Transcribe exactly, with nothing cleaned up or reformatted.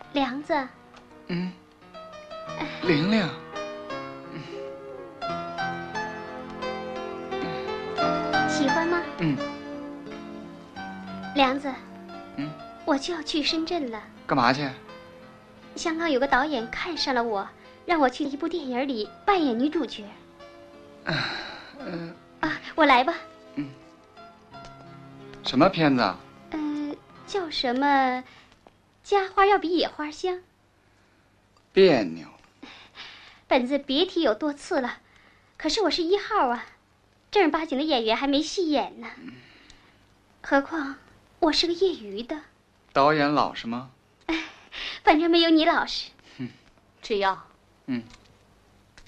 梁子。 嗯。玲玲。 喜欢吗？ 嗯。 梁子。 嗯。 我就要去深圳了。 干嘛去？ 香港有个导演看上了我，让我去一部电影里扮演女主角。 嗯、呃。 啊，我来吧。 嗯。什么片子啊？ 嗯、呃，叫什么？家花要比野花香。 别扭。 本子别提有多次了，可是我是一号啊，正儿八经的演员还没戏演呢。何况我是个业余的。 导演老实吗？ 反正没有你老实。 哼。 芷瑶。 嗯。